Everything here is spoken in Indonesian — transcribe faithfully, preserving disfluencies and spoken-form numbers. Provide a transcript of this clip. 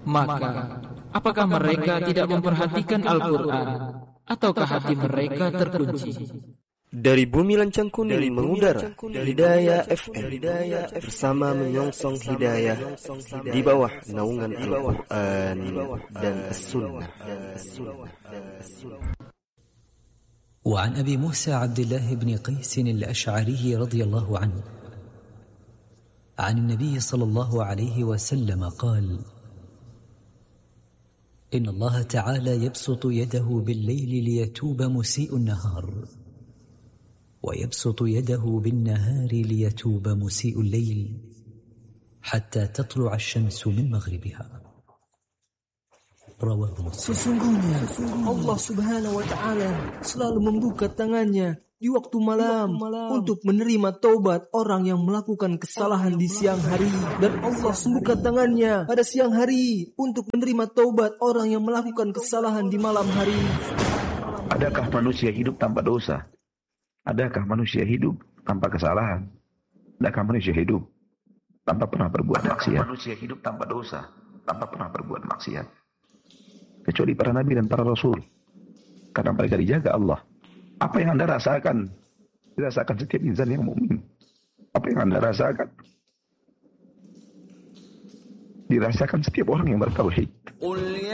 Maka, apakah mereka tidak memperhatikan Al-Quran, ataukah hati mereka terkunci? Dari bumi lancang kuning mengudara, Hidayah F M bersama menyongsong hidayah di bawah naungan Al-Quran dan As-Sunnah. وعن أبي موسى عبد الله بن قيس الأشعري رضي الله عنه عن النبي صلى الله عليه وسلم قال: إن الله تعالى يبسط يده بالليل ليتوب مسيء النهار، ويبسط يده بالنهار ليتوب مسيء الليل حتى تطلع الشمس من مغربها. رواه مسلم. Sesungguhnya Allah Subhanahu wa taala selalu membuka tangannya di waktu malam untuk menerima taubat orang yang melakukan kesalahan di siang hari, dan Allah membuka tangannya pada siang hari untuk menerima taubat orang yang melakukan kesalahan di malam hari. Adakah manusia hidup tanpa dosa? Adakah manusia hidup tanpa kesalahan? Adakah manusia hidup tanpa pernah berbuat maksiat? Manusia hidup tanpa dosa, tanpa pernah berbuat maksiat. Kecuali para nabi dan para rasul, karena mereka dijaga Allah. Apa yang Anda rasakan dirasakan setiap insan yang mukmin. Apa yang Anda rasakan dirasakan setiap orang yang bertauhid.